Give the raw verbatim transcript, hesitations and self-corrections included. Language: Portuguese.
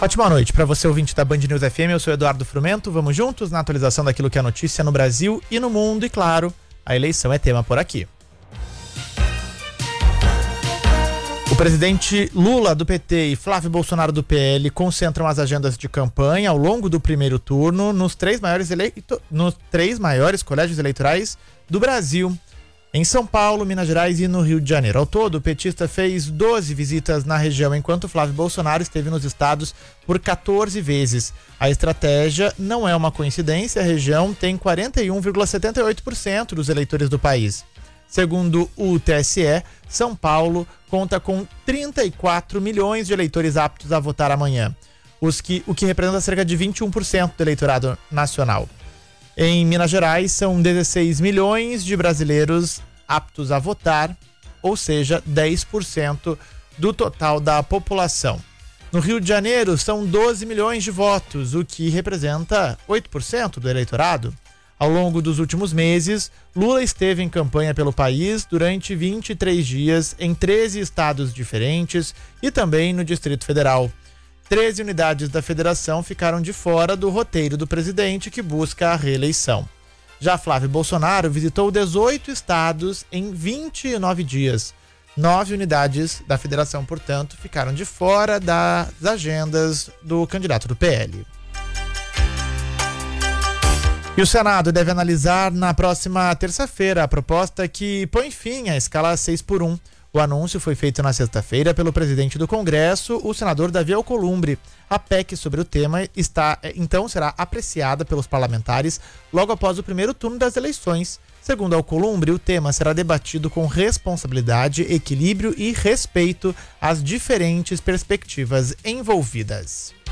Ótima noite para você, ouvinte da Band News F M. Eu sou Eduardo Frumento. Vamos juntos na atualização daquilo que é notícia no Brasil e no mundo. E claro, a eleição é tema por aqui. O presidente Lula do P T e Flávio Bolsonaro do P L concentram as agendas de campanha ao longo do primeiro turno nos três maiores, eleito... nos três maiores colégios eleitorais do Brasil, em São Paulo, Minas Gerais e no Rio de Janeiro. Ao todo, o petista fez doze visitas na região, enquanto Flávio Bolsonaro esteve nos estados por quatorze vezes. A estratégia não é uma coincidência, a região tem quarenta e um vírgula setenta e oito por cento dos eleitores do país. Segundo o T S E, São Paulo conta com trinta e quatro milhões de eleitores aptos a votar amanhã, os que, o que representa cerca de vinte e um por cento do eleitorado nacional. Em Minas Gerais, são dezesseis milhões de brasileiros aptos a votar, ou seja, dez por cento do total da população. No Rio de Janeiro, são doze milhões de votos, o que representa oito por cento do eleitorado. Ao longo dos últimos meses, Lula esteve em campanha pelo país durante vinte e três dias em treze estados diferentes e também no Distrito Federal. treze unidades da federação ficaram de fora do roteiro do presidente, que busca a reeleição. Já Flávio Bolsonaro visitou dezoito estados em vinte e nove dias. Nove unidades da federação, portanto, ficaram de fora das agendas do candidato do P L. E o Senado deve analisar na próxima terça-feira a proposta que põe fim à escala seis por um. O anúncio foi feito na sexta-feira pelo presidente do Congresso, o senador Davi Alcolumbre. A P E C sobre o tema está, então será apreciada pelos parlamentares logo após o primeiro turno das eleições. Segundo Alcolumbre, o tema será debatido com responsabilidade, equilíbrio e respeito às diferentes perspectivas envolvidas.